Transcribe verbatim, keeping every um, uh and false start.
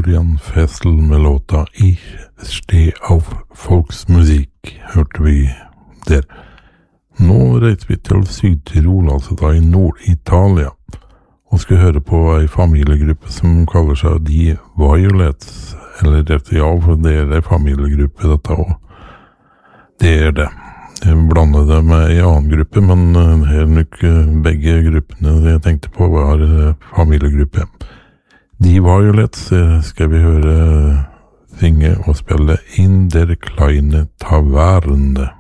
Florian Fessel med låta Ich stehe auf Volksmusikk, hørte vi der. Nå reiser vi til Syd-Tirol, altså da i Nord-Italia, og skal høre på ei familiegruppe som kaller seg De Violets, eller rett ja, for det er ei familiegruppe dette også. Det er det. Jeg blander det med en annen gruppe, men her nok begge gruppene jeg tenkte på var familiegruppe. De Violets skal vi høre synge og spille In der kleine Taverne.